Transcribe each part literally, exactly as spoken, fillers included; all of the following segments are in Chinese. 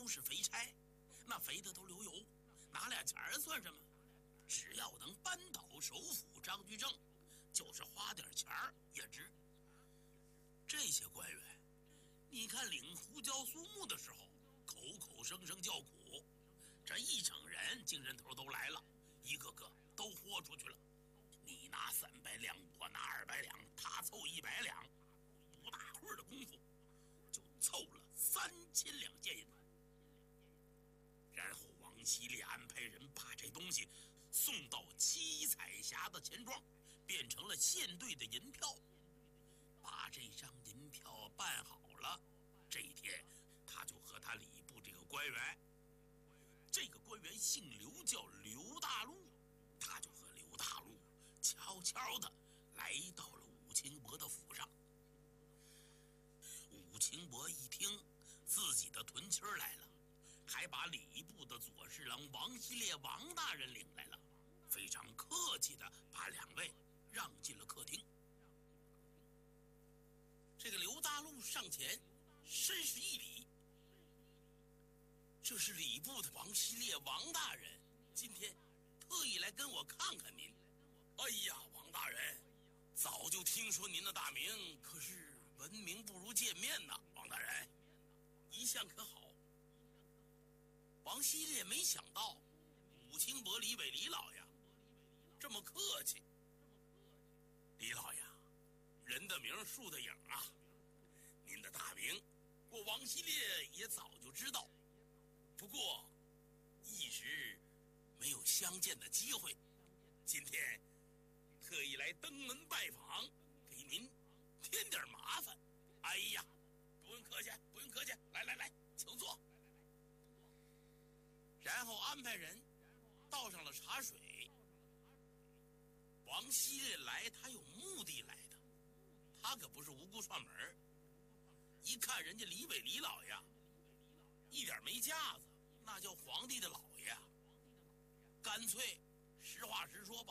都是肥差，那肥的都流油，拿俩钱儿算什么？只要能扳倒首辅张居正，就是花点钱儿也值。这些官员，你看领胡椒苏木的时候，口口声声叫苦，这一整人精神头都来了，一个个都豁出去了。你拿三百两，我拿二百两，他凑一百两，不大会儿的功夫，就凑了三千两现银。然后王希烈安排人把这东西送到七彩霞的钱庄，变成了县队的银票。把这张银票办好了，这一天他就和他礼部这个官员，这个官员姓刘，叫刘大禄，他就和刘大禄悄悄地来到了武清伯的府上。武清伯一听自己的屯妻来了，还把礼部的左侍郎王希烈王大人领来了，非常客气地把两位让进了客厅。这个刘大禄上前深施一礼，这是礼部的王希烈王大人，今天特意来跟我看看您。哎呀，王大人，早就听说您的大名，可是闻名不如见面呐。王大人一向可好？王希烈没想到武清伯李伟李老爷这么客气。李老爷，人的名树的影啊，您的大名我王希烈也早就知道，不过一直没有相见的机会，今天特意来登门拜访，给您添点麻烦。哎呀，不用客气，不用客气，来来来，请坐。然后安排人倒上了茶水。王希烈来，他有目的来的，他可不是无故串门。一看人家李伟李老爷一点没架子，那叫皇帝的老爷，干脆实话实说吧。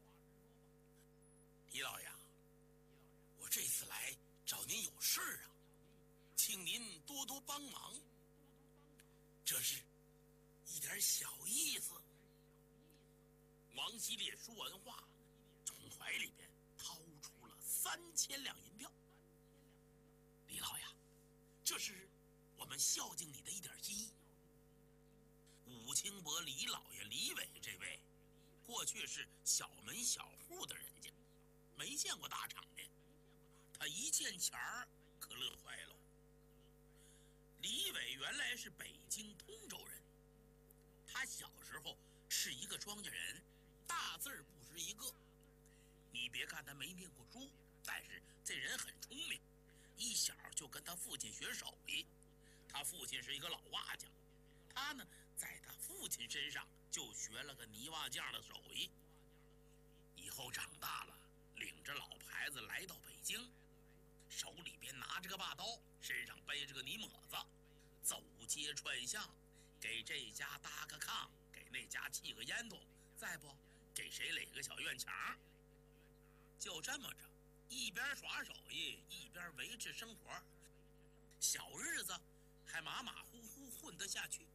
李老爷，我这次来找您有事啊，请您多多帮忙，这是一点小意思。王希烈说完话，从怀里边掏出了三千两银票。李老爷，这是我们孝敬你的一点心意。武清伯李老爷李伟这位，过去是小门小户的人家，没见过大场面，他一见钱儿可乐坏了。李伟原来是北京通州人，他小时候是一个庄稼人，大字儿不识一个。你别看他没念过书，但是这人很聪明，一小就跟他父亲学手艺。他父亲是一个老瓦匠，他呢在他父亲身上就学了个泥瓦匠的手艺。以后长大了，领着老牌子来到北京，手里边拿着个把刀，身上背着个泥抹子，走街串巷，给这家搭个炕，给那家砌个烟囱，再不给谁垒个小院墙。就这么着，一边耍手艺，一边维持生活，小日子还马马虎虎混得下去。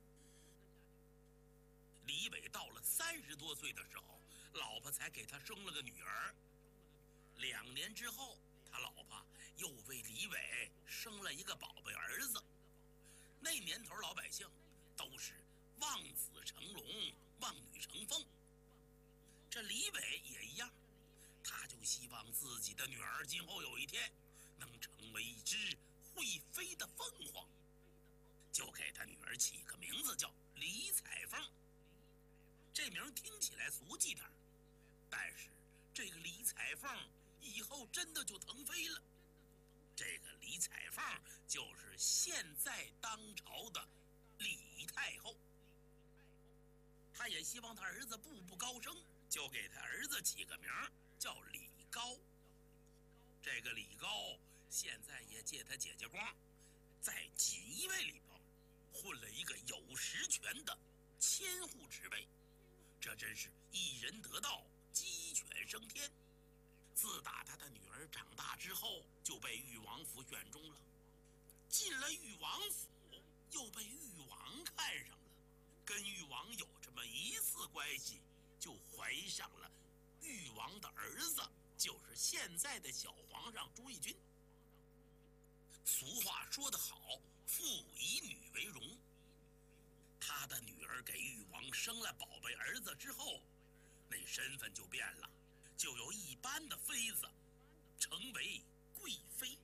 李伟到了三十多岁的时候，老婆才给他生了个女儿。两年之后，他老婆又为李伟生了一个宝贝儿子。那年头老百姓都是望子成龙，望女成凤，这李伟也一样，他就希望自己的女儿今后有一天能成为一只会飞的凤凰，就给他女儿起个名字叫李彩凤。这名听起来俗气点，但是这个李彩凤以后真的就腾飞了。这个李彩凤就是现在当朝的李太后。他也希望他儿子步步高升，就给他儿子起个名叫李高。这个李高现在也借他姐姐光，在锦衣卫里头混了一个有实权的千户职位，这真是一人得道，鸡犬升天。自打他的女儿长大之后，就被裕王府选中了，进了裕王府，又被裕王关系，就怀上了誉王的儿子，就是现在的小皇上朱翊钧。俗话说得好，父以女为荣。他的女儿给誉王生了宝贝儿子之后，那身份就变了，就由一般的妃子成为贵妃。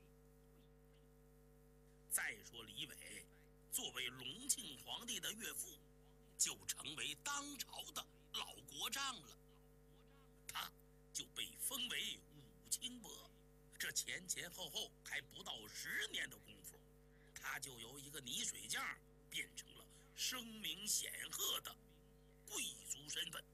再说李伟作为隆庆皇帝的岳父，就成为当朝的老国丈了，他就被封为武清伯。这前前后后还不到十年的功夫，他就由一个泥水匠变成了声名显赫的贵族身份。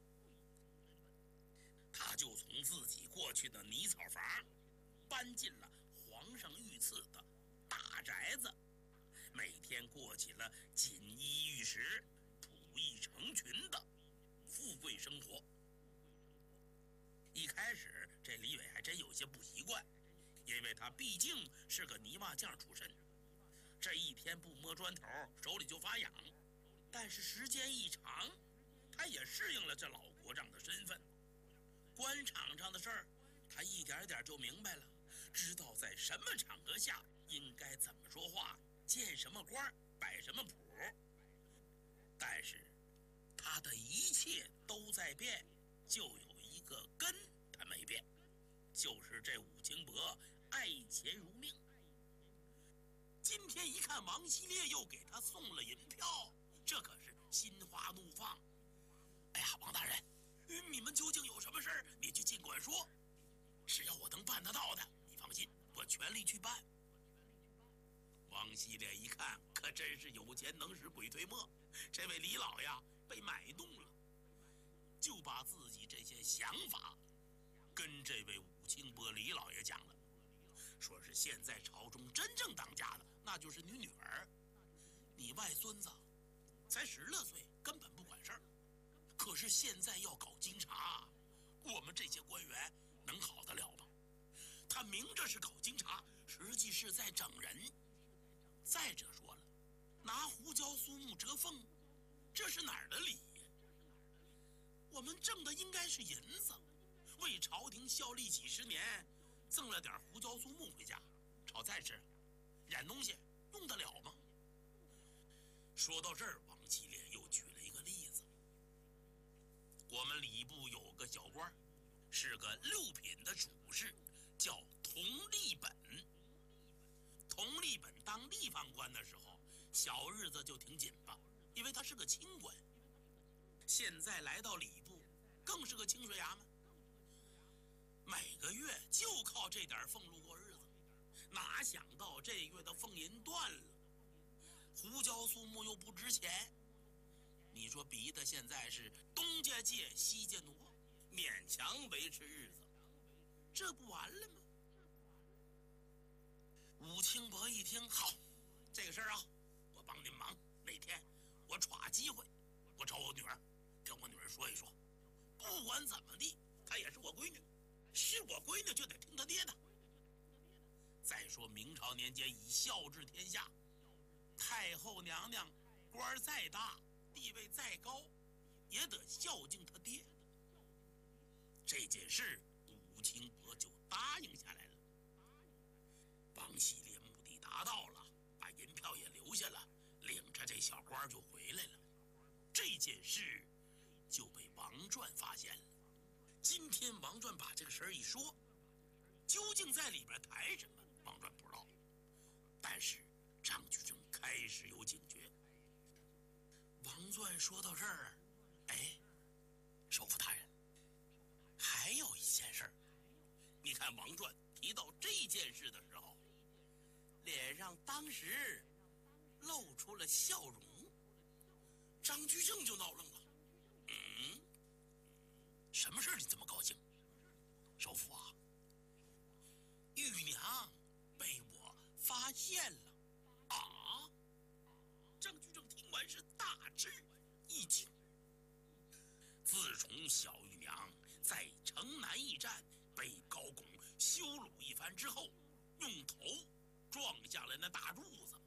他就从自己过去的泥草房搬进了皇上御赐的大宅子，每天过起了锦衣玉食、仆役成群的富贵生活。一开始这李伟还真有些不习惯，因为他毕竟是个泥瓦匠出身，这一天不摸砖头手里就发痒。但是时间一长，他也适应了这老国丈的身份。官场上的事儿他一点点就明白了，知道在什么场合下应该怎么说话，见什么官摆什么谱。但是他的一切都在变，就有一个根他没变，就是这武清伯爱钱如命。今天一看王希烈又给他送了银票，这可是心花怒放。哎呀，王大人，你们究竟有什么事儿，你就尽管说，只要我能办得到的，你放心，我全力去办。王希烈一看，可真是有钱能使鬼推磨，这位李老呀被买动了，就把自己这些想法跟这位武清伯李老爷讲了，说是现在朝中真正当家的那就是你女儿，你外孙子才十来岁，根本不管事儿。可是现在要搞京察，我们这些官员能好得了吗？他明着是搞京察，实际是在整人。再者说了，拿胡椒苏木折凤，这是哪儿的礼呀？我们挣的应该是银子，为朝廷效力几十年，赠了点胡椒苏木回家炒菜吃，染东西用得了吗？说到这儿，王希烈又举了一个例子。我们礼部有个小官，是个六品的主事，叫佟立本。佟立本当地方官的时候，小日子就挺紧巴，因为他是个清官。现在来到礼部，更是个清水衙门，每个月就靠这点俸禄过日子。哪想到这月的俸银断了，胡椒苏木又不值钱，你说逼的现在是东家借西家挪，勉强维持日子，这不完了吗？武清伯一听，好，这个事儿啊，我帮您忙。哪天我抓机会，我找我女儿，跟我女儿说一说，不管怎么地，她也是我闺女，是我闺女就得听她爹的。再说明朝年间以孝治天下，太后娘娘官再大，地位再高，也得孝敬他爹。这件事武清伯就答应下来了。王希烈目的达到了，把银票也留下了，领着这小官就回来了。这件事就被王传发现了。今天王传把这个事儿一说，究竟在里边谈什么，王传不知道。但是张居正开始有警觉。王传说到这儿，哎，首辅大人，还有一件事儿。你看王传提到这件事的时候，脸上当时露出了笑容。张居正就闹愣了，嗯，什么事儿你这么高兴？首辅啊，玉娘被我发现了。啊！张居正听完是大吃一惊。自从小玉娘在城南驿站被高拱羞辱一番之后，用头撞下来那大柱子，